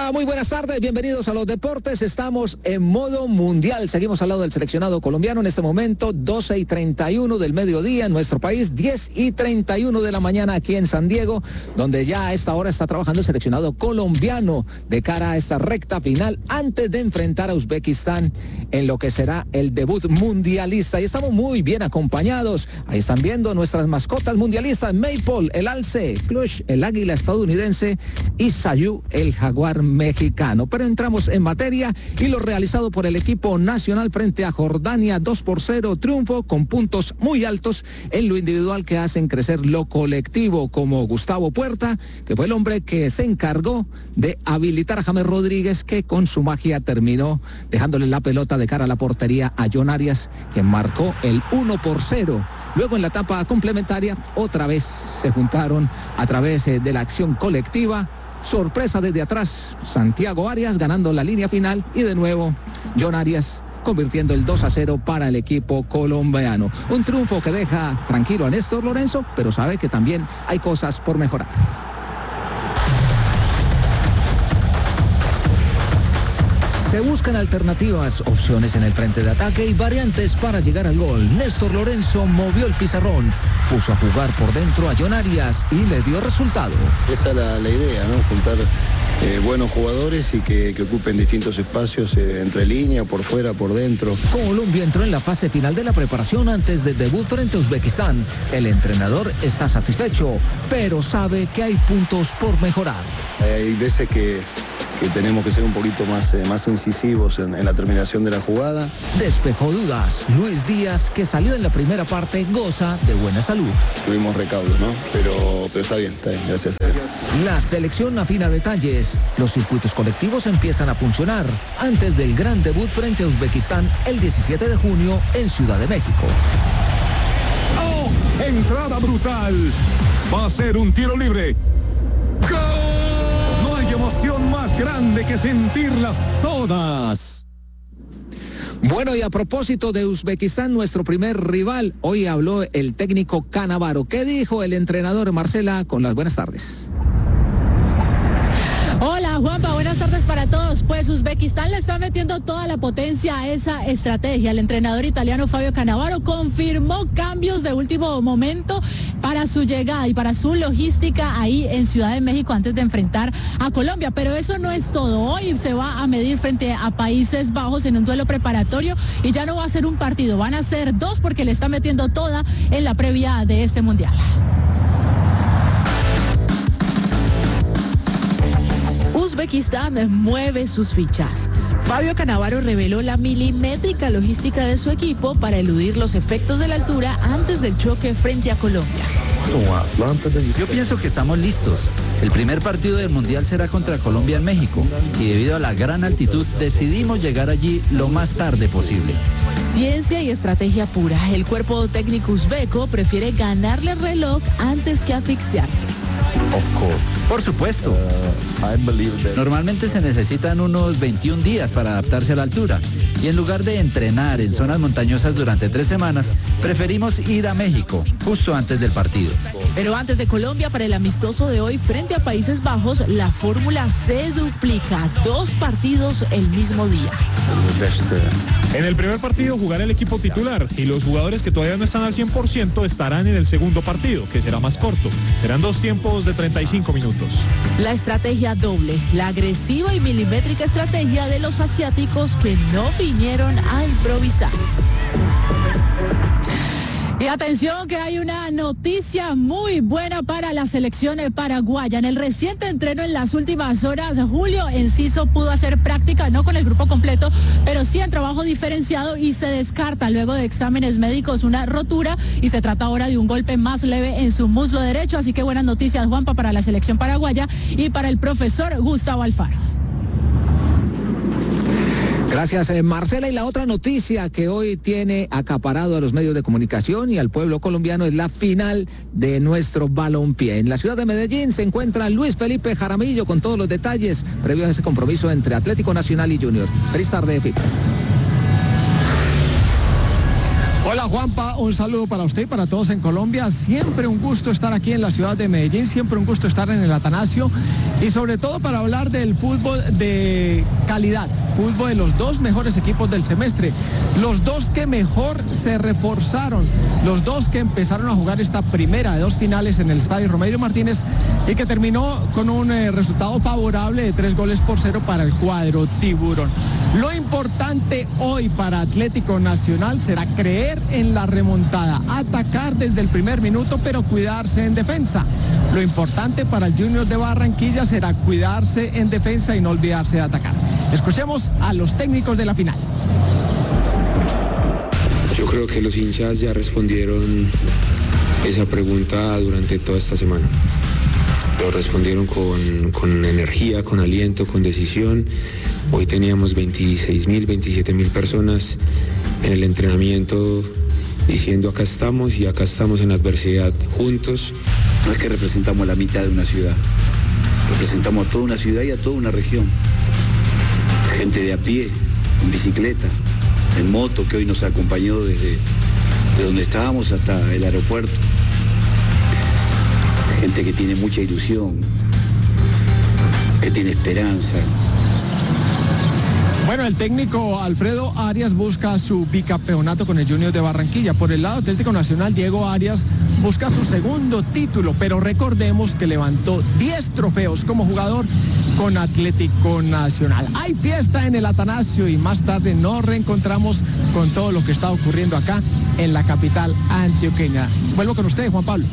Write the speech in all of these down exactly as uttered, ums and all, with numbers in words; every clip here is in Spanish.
Hola, muy buenas tardes, bienvenidos a los deportes. Estamos en modo mundial. Seguimos al lado del seleccionado colombiano en este momento, doce y treinta y uno del mediodía en nuestro país, diez y treinta y uno de la mañana aquí en San Diego, donde ya a esta hora está trabajando el seleccionado colombiano de cara a esta recta final antes de enfrentar a Uzbekistán en lo que será el debut mundialista. Y estamos muy bien acompañados. Ahí están viendo nuestras mascotas mundialistas: Maple, el alce; Plush, el águila estadounidense; y Sayu, el jaguar mexicano. Pero entramos en materia y lo realizado por el equipo nacional frente a Jordania, dos por cero, triunfo con puntos muy altos en lo individual que hacen crecer lo colectivo, como Gustavo Puerta, que fue el hombre que se encargó de habilitar a James Rodríguez, que con su magia terminó dejándole la pelota de cara a la portería a John Arias, que marcó el uno por cero. Luego en la etapa complementaria otra vez se juntaron a través de la acción colectiva. Sorpresa desde atrás, Santiago Arias ganando la línea final, y de nuevo John Arias convirtiendo el dos a cero para el equipo colombiano. Un triunfo que deja tranquilo a Néstor Lorenzo, pero sabe que también hay cosas por mejorar. Se buscan alternativas, opciones en el frente de ataque y variantes para llegar al gol. Néstor Lorenzo movió el pizarrón, puso a jugar por dentro a John Arias y le dio resultado. Esa es la, la idea, ¿no? Juntar eh, buenos jugadores y que, que ocupen distintos espacios eh, entre línea, por fuera, por dentro. Colombia entró en la fase final de la preparación antes del debut frente a Uzbekistán. El entrenador está satisfecho, pero sabe que hay puntos por mejorar. Hay veces que... que tenemos que ser un poquito más, eh, más incisivos en, en la terminación de la jugada. Despejó dudas Luis Díaz, que salió en la primera parte, goza de buena salud. Tuvimos recaudos, ¿no? Pero, pero está bien, está bien, gracias a Dios. La selección afina detalles. Los circuitos colectivos empiezan a funcionar antes del gran debut frente a Uzbekistán el diecisiete de junio en Ciudad de México. ¡Oh! Entrada brutal. Va a ser un tiro libre. ¡Gol! Emoción más grande que sentirlas todas. Bueno, y a propósito de Uzbekistán, nuestro primer rival, hoy habló el técnico Cannavaro. ¿Qué dijo el entrenador? Marcela, con las buenas tardes. Hola Juanpa, buenas tardes para todos. Pues Uzbekistán le está metiendo toda la potencia a esa estrategia. El entrenador italiano Fabio Cannavaro confirmó cambios de último momento para su llegada y para su logística ahí en Ciudad de México antes de enfrentar a Colombia. Pero eso no es todo. Hoy se va a medir frente a Países Bajos en un duelo preparatorio y ya no va a ser un partido, van a ser dos, porque le está metiendo toda en la previa de este mundial. Uzbekistán mueve sus fichas. Fabio Cannavaro reveló la milimétrica logística de su equipo para eludir los efectos de la altura antes del choque frente a Colombia. Yo pienso que estamos listos. El primer partido del Mundial será contra Colombia en México y debido a la gran altitud decidimos llegar allí lo más tarde posible. Ciencia y estrategia pura. El cuerpo técnico uzbeco prefiere ganarle el reloj antes que asfixiarse. Of course. Por supuesto. Normalmente se necesitan unos veintiún días para adaptarse a la altura y en lugar de entrenar en zonas montañosas durante tres semanas, preferimos ir a México justo antes del partido. Pero antes de Colombia, para el amistoso de hoy frente a Países Bajos, la fórmula se duplica. Dos partidos el mismo día. En el primer partido jugará el equipo titular y los jugadores que todavía no están al cien por ciento estarán en el segundo partido, que será más corto. Serán dos tiempos de treinta y cinco minutos. La estrategia doble, la agresiva y milimétrica estrategia de los asiáticos que no vinieron a improvisar. Y atención, que hay una noticia muy buena para la selección paraguaya. En el reciente entreno en las últimas horas, Julio Enciso pudo hacer práctica, no con el grupo completo, pero sí en trabajo diferenciado, y se descarta luego de exámenes médicos una rotura y se trata ahora de un golpe más leve en su muslo derecho. Así que buenas noticias, Juanpa, para la selección paraguaya y para el profesor Gustavo Alfaro. Gracias, eh, Marcela. Y la otra noticia que hoy tiene acaparado a los medios de comunicación y al pueblo colombiano es la final de nuestro balompié. En la ciudad de Medellín se encuentra Luis Felipe Jaramillo con todos los detalles previos a ese compromiso entre Atlético Nacional y Junior. Feliz tarde, Pipe. Hola Juanpa, un saludo para usted y para todos en Colombia. Siempre un gusto estar aquí en la ciudad de Medellín, siempre un gusto estar en el Atanasio. y sobre todo para hablar del fútbol de calidad, fútbol de los dos mejores equipos del semestre, los dos que mejor se reforzaron, los dos que empezaron a jugar esta primera de dos finales en el estadio Romelio Martínez y que terminó con un eh, resultado favorable de tres goles por cero para el cuadro tiburón. Lo importante hoy para Atlético Nacional será creer en la remontada, atacar desde el primer minuto pero cuidarse en defensa. Lo importante para el Junior de Barranquilla será cuidarse en defensa y no olvidarse de atacar. Escuchemos a los técnicos de la final. Yo creo que los hinchas ya respondieron esa pregunta durante toda esta semana. Lo respondieron con, con energía, con aliento, con decisión. Hoy teníamos veintiséis mil, veintisiete mil personas en el entrenamiento diciendo acá estamos y acá estamos en la adversidad juntos. No es que representamos la mitad de una ciudad, representamos a toda una ciudad y a toda una región. Gente de a pie, en bicicleta, en moto, que hoy nos acompañó desde de donde estábamos hasta el aeropuerto. Gente que tiene mucha ilusión, que tiene esperanza. Bueno, el técnico Alfredo Arias busca su bicampeonato con el Junior de Barranquilla. Por el lado Atlético Nacional, Diego Arias busca su segundo título, pero recordemos que levantó diez trofeos como jugador con Atlético Nacional. Hay fiesta en el Atanasio y más tarde nos reencontramos con todo lo que está ocurriendo acá en la capital antioqueña. Vuelvo con usted, Juan Pablo.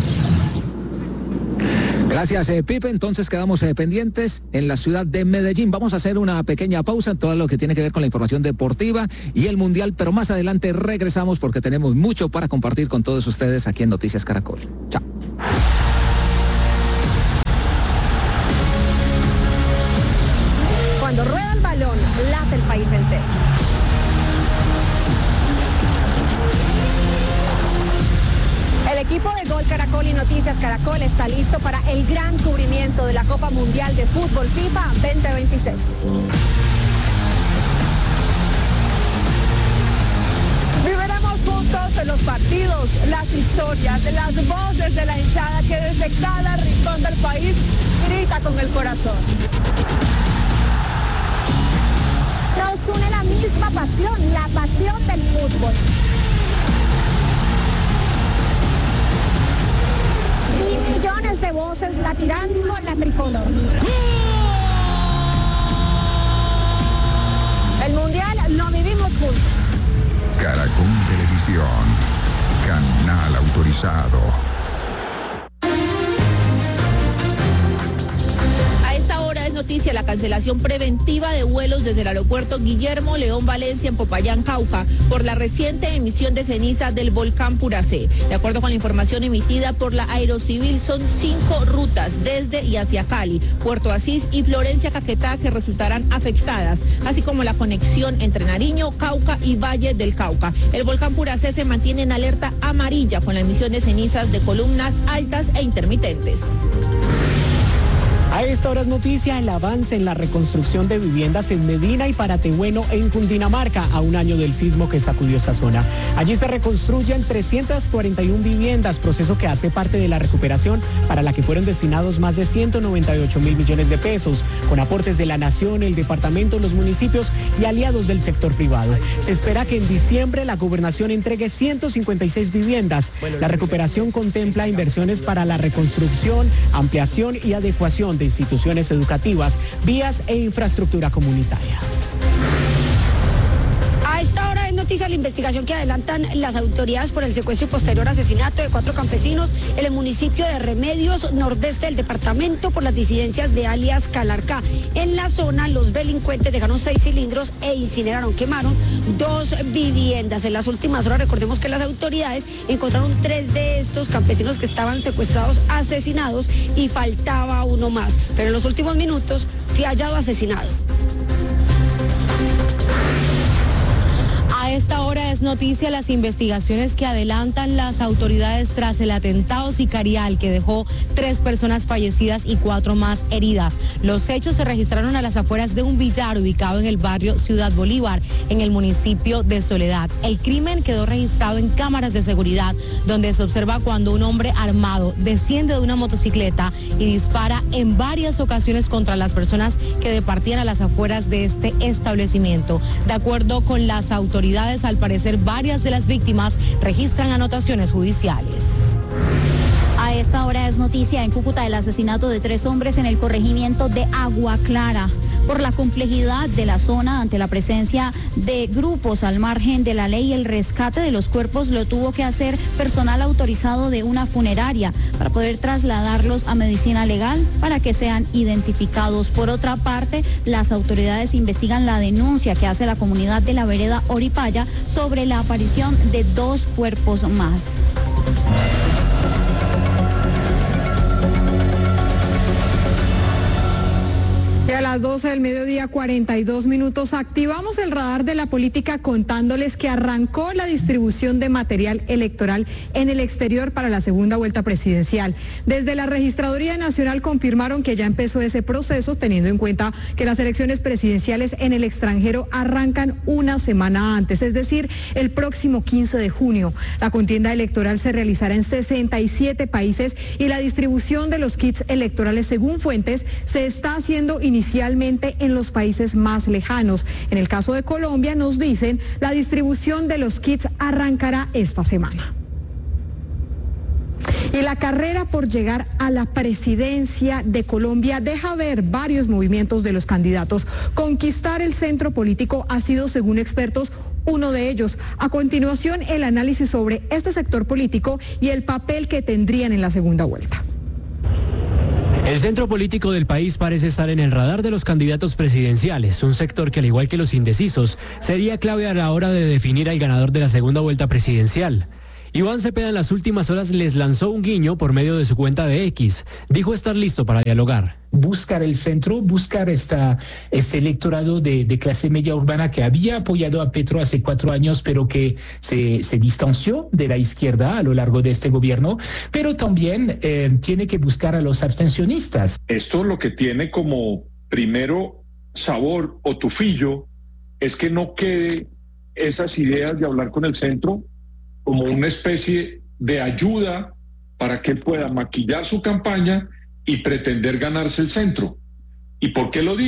Gracias, eh, Pipe. Entonces quedamos eh, pendientes en la ciudad de Medellín. Vamos a hacer una pequeña pausa en todo lo que tiene que ver con la información deportiva y el Mundial, pero más adelante regresamos porque tenemos mucho para compartir con todos ustedes aquí en Noticias Caracol. Chao. Cuando rueda el balón, late el país entero. El equipo de Gol Caracol y Noticias Caracol está listo para el gran cubrimiento de la Copa Mundial de Fútbol FIFA veinte veintiséis. Viviremos juntos los partidos, las historias, las voces de la hinchada que desde cada rincón del país grita con el corazón. Nos une la misma pasión, la pasión del fútbol. Y millones de voces latirán con la tricolor. El Mundial lo vivimos juntos. Caracol Televisión, canal autorizado. Noticia la cancelación preventiva de vuelos desde el aeropuerto Guillermo León Valencia en Popayán, Cauca, por la reciente emisión de cenizas del volcán Puracé. De acuerdo con la información emitida por la Aerocivil, son cinco rutas desde y hacia Cali, Puerto Asís y Florencia Caquetá que resultarán afectadas, así como la conexión entre Nariño, Cauca y Valle del Cauca. El volcán Puracé se mantiene en alerta amarilla con la emisión de cenizas de columnas altas e intermitentes. A esta hora es noticia el avance en la reconstrucción de viviendas en Medina y Paratebueno en Cundinamarca, a un año del sismo que sacudió esta zona. Allí se reconstruyen trescientas cuarenta y una viviendas, proceso que hace parte de la recuperación para la que fueron destinados más de ciento noventa y ocho mil millones de pesos, con aportes de la Nación, el departamento, los municipios y aliados del sector privado. Se espera que en diciembre la gobernación entregue ciento cincuenta y seis viviendas. La recuperación contempla inversiones para la reconstrucción, ampliación y adecuación de instituciones educativas, vías e infraestructura comunitaria. A esta hora es noticia la investigación que adelantan las autoridades por el secuestro y posterior asesinato de cuatro campesinos en el municipio de Remedios, nordeste del departamento, por las disidencias de alias Calarcá. En la zona, los delincuentes dejaron seis cilindros e incineraron, quemaron dos viviendas. En las últimas horas, recordemos que las autoridades encontraron tres de estos campesinos que estaban secuestrados, asesinados, y faltaba uno más. Pero en los últimos minutos fue hallado asesinado. A esta esta hora es noticia las investigaciones que adelantan las autoridades tras el atentado sicarial que dejó tres personas fallecidas y cuatro más heridas. Los hechos se registraron a las afueras de un billar ubicado en el barrio Ciudad Bolívar, en el municipio de Soledad. El crimen quedó registrado en cámaras de seguridad, donde se observa cuando un hombre armado desciende de una motocicleta y dispara en varias ocasiones contra las personas que departían a las afueras de este establecimiento. De acuerdo con las autoridades, al parecer varias de las víctimas registran anotaciones judiciales. A esta hora es noticia en Cúcuta el asesinato de tres hombres en el corregimiento de Agua Clara. Por la complejidad de la zona ante la presencia de grupos al margen de la ley, el rescate de los cuerpos lo tuvo que hacer personal autorizado de una funeraria para poder trasladarlos a medicina legal para que sean identificados. Por otra parte, las autoridades investigan la denuncia que hace la comunidad de la vereda Oripaya sobre la aparición de dos cuerpos más. Y a las doce del mediodía, cuarenta y dos minutos, activamos el radar de la política contándoles que arrancó la distribución de material electoral en el exterior para la segunda vuelta presidencial. Desde la Registraduría Nacional confirmaron que ya empezó ese proceso, teniendo en cuenta que las elecciones presidenciales en el extranjero arrancan una semana antes, es decir, el próximo quince de junio. La contienda electoral se realizará en sesenta y siete países y la distribución de los kits electorales, según fuentes, se está haciendo inicialmente Inicialmente en los países más lejanos. En el caso de Colombia, nos dicen, la distribución de los kits arrancará esta semana. Y la carrera por llegar a la presidencia de Colombia deja ver varios movimientos de los candidatos. Conquistar el centro político ha sido, según expertos, uno de ellos. A continuación, el análisis sobre este sector político y el papel que tendrían en la segunda vuelta. El centro político del país parece estar en el radar de los candidatos presidenciales, un sector que, al igual que los indecisos, sería clave a la hora de definir al ganador de la segunda vuelta presidencial. Iván Cepeda en las últimas horas les lanzó un guiño por medio de su cuenta de X. Dijo estar listo para dialogar. Buscar el centro, buscar esta, este electorado de, de clase media urbana que había apoyado a Petro hace cuatro años, pero que se, se distanció de la izquierda a lo largo de este gobierno, pero también eh, tiene que buscar a los abstencionistas. Esto lo que tiene como primero sabor o tufillo es que no quede esas ideas de hablar con el centro como una especie de ayuda para que pueda maquillar su campaña y pretender ganarse el centro. ¿Y por qué lo digo?